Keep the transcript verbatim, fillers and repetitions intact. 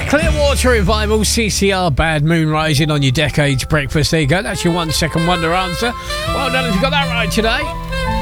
Clearwater Revival, C C R, Bad Moon Rising on your Decades Breakfast. There you go. That's your one second wonder answer. Well done if you got that right today.